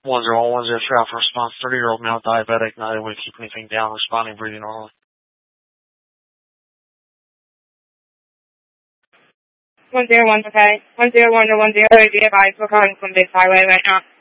10110 for response. 30-year-old male diabetic, not able to keep anything down, responding, breathing normally. 101, okay. 101 to 10, be advised we're calling from this highway right now.